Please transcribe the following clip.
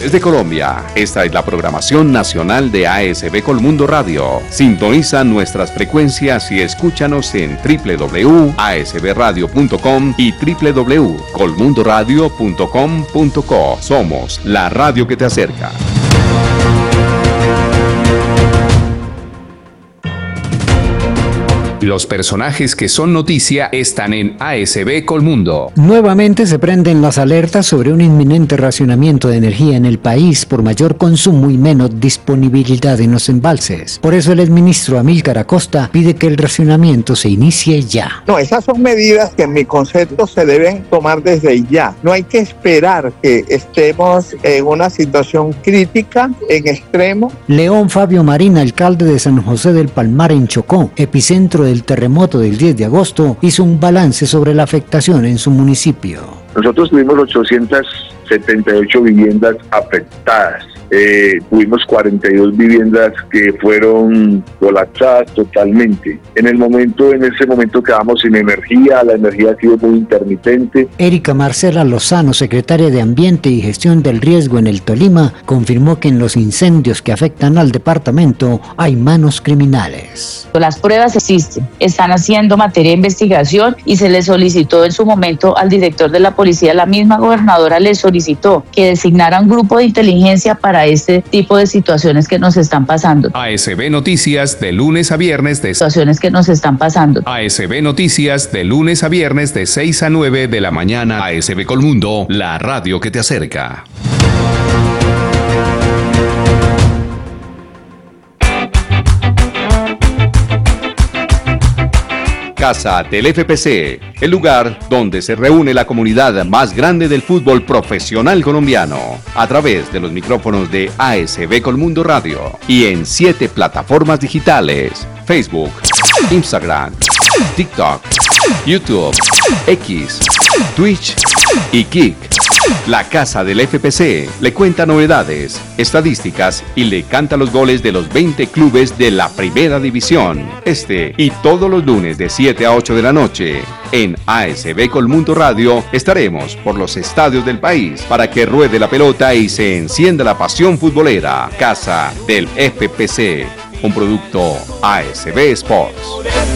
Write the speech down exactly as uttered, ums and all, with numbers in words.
regiones de Colombia. Esta es la programación nacional de A S B Colmundo Radio. Sintoniza nuestras frecuencias y escúchanos en doble u doble u doble u punto a s b radio punto com y doble u doble u doble u punto colmundo radio punto com punto co. Somos la radio que te acerca. Los personajes que son noticia están en A S B Colmundo. Nuevamente se prenden las alertas sobre un inminente racionamiento de energía en el país por mayor consumo y menos disponibilidad en los embalses. Por eso el exministro Amílcar Acosta pide que el racionamiento se inicie ya. No, esas son medidas que en mi concepto se deben tomar desde ya. No hay que esperar que estemos en una situación crítica, en extremo. León Fabio Marín, alcalde de San José del Palmar en Chocó, epicentro del terremoto del diez de agosto, hizo un balance sobre la afectación en su municipio. Nosotros tuvimos ochocientas setenta y ocho viviendas afectadas. Eh, tuvimos cuarenta y dos viviendas que fueron colapsadas totalmente. En el momento, en ese momento quedamos sin energía, la energía ha sido muy intermitente. Erika Marcela Lozano, secretaria de Ambiente y Gestión del Riesgo en el Tolima, confirmó que en los incendios que afectan al departamento hay manos criminales. Las pruebas existen, están haciendo materia de investigación y se le solicitó en su momento al director de la policía, la misma gobernadora le solicitó que designara un grupo de inteligencia para este tipo de situaciones que nos están pasando. A S B Noticias de lunes a viernes de situaciones que nos están pasando. A S B Noticias de lunes a viernes de seis a nueve de la mañana. A S B Colmundo, la radio que te acerca. Casa del F P C, el lugar donde se reúne la comunidad más grande del fútbol profesional colombiano, a través de los micrófonos de A S B Colmundo Radio y en siete plataformas digitales: Facebook, Instagram, TikTok, YouTube, X, Twitch y Kick. La Casa del F P C le cuenta novedades, estadísticas y le canta los goles de los veinte clubes de la Primera División. Este y todos los lunes de siete a ocho de la noche en A S B Colmundo Radio estaremos por los estadios del país para que ruede la pelota y se encienda la pasión futbolera. Casa del F P C, un producto A S B Sports.